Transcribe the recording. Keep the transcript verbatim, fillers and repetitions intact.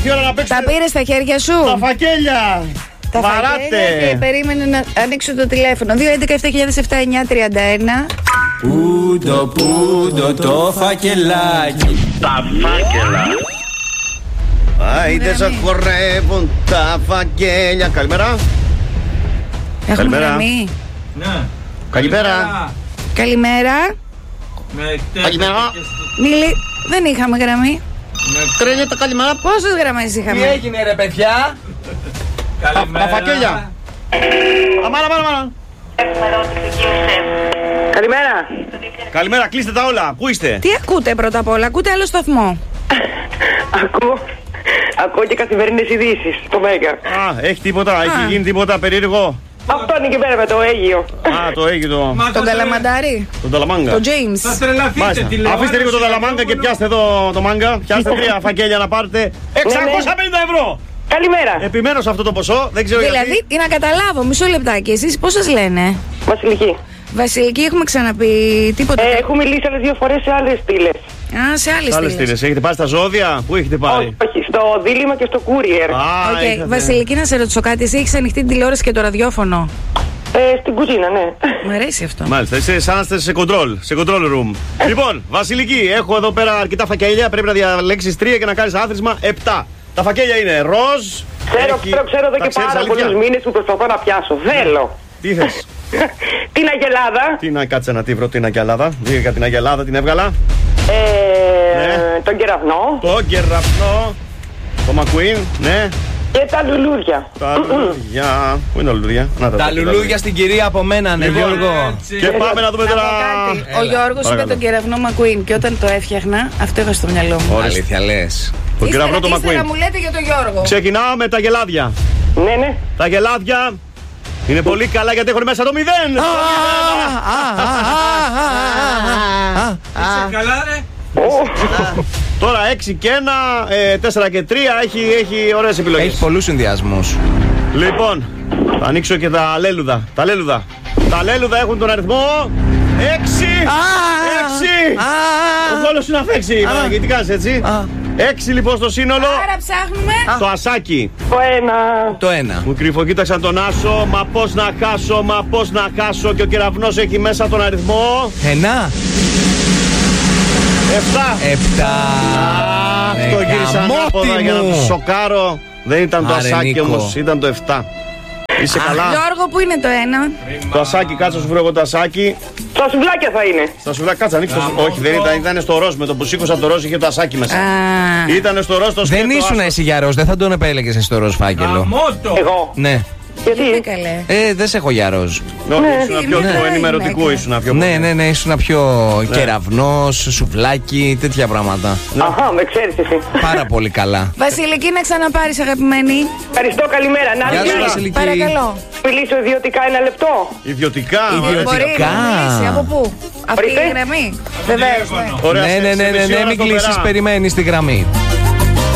ήρθε η ώρα να παίξουμε. Τα πήρε στα χέρια σου. Τα φακέλια. Τα φακέλια και περίμενε να ανοίξω το τηλέφωνο. δύο έντεκα επτά χιλιάδες επτά εννιά τριάντα ένα. Πούντο, πούντο το φακελάκι. Τα φάκελα. Άιντε σε χορεύουν τα φακέλια. Καλημέρα. Έχουμε Καλημέρα. γραμμή. Ναι. Καλημέρα. Καλημέρα. Καλημέρα. Μίλη, δεν είχαμε γραμμή. Κρίνεται καλημέρα. Πόσες γραμμές Τι είχαμε? έγινε ρε παιδιά? Τα φακέλια. Αμάρα, αμάρα, αμάρα. Καλημέρα. Καλημέρα, κλείστε τα όλα. Πού είστε? Τι ακούτε πρώτα απ' όλα? Ακούτε άλλο σταθμό? Ακούω. Ακούω και καθημερινές ειδήσεις στο Μέγκα. Α, έχει τίποτα, έχει γίνει τίποτα περίεργο? Αυτό είναι εκεί πέρα με το Αίγυο. Α, το έχει το. Τον Καλαμαντάρι. Τον Ταλαμάγκα. Τον James. Θα τρελαθείτε Μάλιστα. τηλεόραση. Αφήστε λίγο τον Ταλαμάγκα και πιάστε εδώ το μάγκα. Πιάστε τρία φακέλια να πάρετε εξακόσια πενήντα ευρώ. Καλημέρα. Επιμένω σε αυτό το ποσό, δεν ξέρω Δηλαδή, γιατί. τι να καταλάβω, μισό λεπτάκι. Εσείς πώς σας λένε? Βασιλική. Βασιλική, έχουμε ξαναπεί τίποτα? Ε, έχω μιλήσει άλλες δύο φορές σε άλλες στήλες. Α, σε άλλες Άλλες στήλες. στήλες. Έχετε πάει στα ζώδια, πού έχετε πάει? Όχι, όχι, στο δίλημμα και στο courier. Α, Οκ, είχατε- Βασιλική, να σε ρωτήσω κάτι. Εσύ έχεις ανοιχτή την τηλεόραση και το ραδιόφωνο? Ε, στην κουζίνα, ναι. Μου αρέσει αυτό. Μάλιστα, είσαι σαν να είστε σε control, σε control room. Λοιπόν, Βασιλική, έχω εδώ πέρα αρκετά φακέλια. Πρέπει να διαλέξεις τρία και να κάνεις άθροισμα επτά. Τα φακέλια είναι ροζ. Ξέρω, έχει- ξέρω, ξέρω εδώ Τα και ξέρεις, πάρα αλήθεια? πολλούς μήνες που προσπαθώ να πιάσω. Θέλω. Τι θες? Την Αγελάδα. Τι να κάτσε να τη βρω την Αγελάδα. Βγήκα την Αγελάδα, την έβγαλα. Ε, Ναι. Τον κεραυνό. Το κεραυνό. Το Μακουίν, ναι. Και τα λουλούδια. Τα λουλούδια. Πού είναι τα λουλούδια? Να Τα λουλούδια στην κυρία από μένα, ναι, Λοιπόν, Γιώργο. Και πάμε να δούμε Να πω τώρα. κάτι. Ο Έλα, Γιώργος είπε παρακαλώ. τον κεραυνό Μακουίν και όταν το έφτιαχνα, αυτό είχα στο μυαλό μου. Ορίστε. Αλήθεια λες? Το κεραυνό το Ύστερα Μακουίν. μου λέτε για τον Γιώργο. Ξεκινάω με τα γελάδια. Ναι, ναι. Τα γελάδια είναι πολύ καλά γιατί έχουν μέσα το μηδέν. Είσαι καλά ρε? Τώρα έξι και ένα, τέσσερα και τρία έχει, έχει ωραίες επιλογές. Έχει πολλούς συνδυασμούς. Λοιπόν, θα ανοίξω και τα λέλουδα. Τα λέλουδα. Τα λέλουδα έχουν τον αριθμό έξι. έξι. Ο κόλος είναι αφέξι. Παναγί, τι κάνεις έτσι? έξι λοιπόν στο σύνολο. Άρα ψάχνουμε. Το ασάκι. Το ένα. Το ένα. Μου κρυφοκοίταξαν τον άσο. Μα πώς να χάσω, μα πώς να χάσω. Και ο κεραυνός έχει μέσα τον αριθμό Ένα. επτά. Επτά. Αυτό Ε, γύρισα γαμώτη ανάποδα για να μου. του σοκάρω. Δεν ήταν το Άρε, ασάκι Νίκο. όμως, ήταν το επτά. Είσαι καλά? Γιώργο, πού είναι το ένα? Το ασάκι, κάτσε σου βρω εγώ το ασάκι. Στα σουβλάκια θα είναι. Στα σουβλά, κάτσε, ανοίξω το σουβλά. Όχι, δεν ήταν, ήταν στο ροζ. Με το που σήκωσα το ροζ είχε το ασάκι μέσα. Α, Ήταν στο ροζ το σκέτο. Δεν ήσουν εσύ για ροζ, δεν θα τον επέλεγες εσύ το ροζ φάκελο. Αμότο. Εγώ. Ναι. Γιατί. τι καλέ. Ε, δεν σε έχω για ροζ. Όχι, ήσουν πιο Ναι. του ενημερωτικού, Ναι. ήσουν πιο Ναι, πολύ. ναι, ναι, ήσουν πιο κεραυνός, σουβλάκι, τέτοια πράγματα. Αχα, με ξέρεις εσύ. Πάρα πολύ καλά. Βασιλική, να ξαναπάρεις, αγαπημένη. Ευχαριστώ, καλημέρα. Να Γεια σου, μιλήσω- Βασιλική. Παρακαλώ. μιλήσω ιδιωτικά ένα λεπτό. Ιδιωτικά. Ιδιωτικά. Μπορεί να μιλήσει. Από πού? Αυτή η Ορίστε. γραμμή. Βεβαίως, ναι. Ωραία, Ναι, σε- ναι, σε ναι, ναι, μισή ναι, ώρα μην στο κλείσεις, περά. περιμένεις τη γραμμή.